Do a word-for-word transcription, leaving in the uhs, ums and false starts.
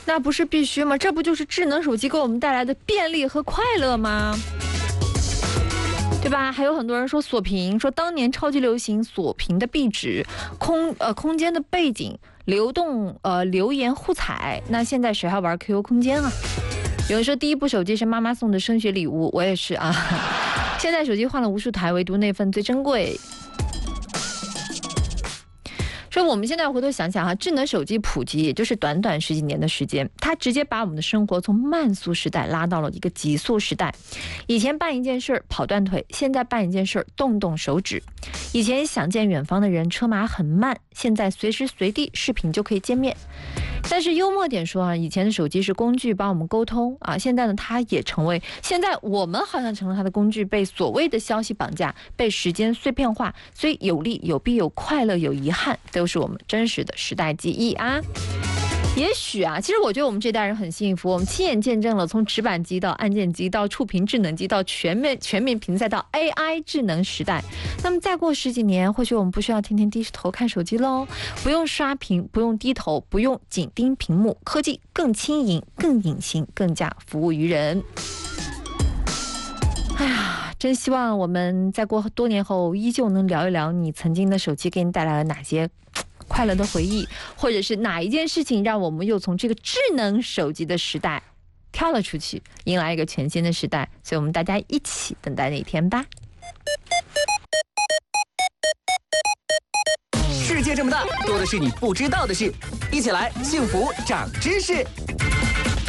那不是必须吗？这不就是智能手机给我们带来的便利和快乐吗？对吧？还有很多人说锁屏，说当年超级流行锁屏的壁纸、空呃空间的背景、流动呃留言互踩。那现在谁还玩 Q Q 空间啊？有人说第一部手机是妈妈送的升学礼物，我也是啊。现在手机换了无数台，唯独那份最珍贵。所以我们现在回头想想哈，智能手机普及也就是短短十几年的时间，它直接把我们的生活从慢速时代拉到了一个急速时代。以前办一件事跑断腿，现在办一件事动动手指。以前想见远方的人车马很慢，现在随时随地视频就可以见面。但是幽默点说啊，以前的手机是工具帮我们沟通啊，现在呢，它也成为现在我们好像成了它的工具，被所谓的消息绑架，被时间碎片化，所以有利有弊，有快乐有遗憾，都是我们真实的时代记忆啊。也许啊，其实我觉得我们这代人很幸福，我们亲眼见证了从直板机到按键机到触屏智能机到全面全面屏再到 A I 智能时代。那么再过十几年，或许我们不需要天天低着头看手机喽，不用刷屏，不用低头，不用紧盯屏幕，科技更轻盈、更隐形、更加服务于人。哎呀，真希望我们在过多年后依旧能聊一聊你曾经的手机给你带来了哪些快乐的回忆，或者是哪一件事情让我们又从这个智能手机的时代跳了出去，迎来一个全新的时代。所以我们大家一起等待那一天吧。 世界这么大，多的是你不知道的事，一起来幸福长知识。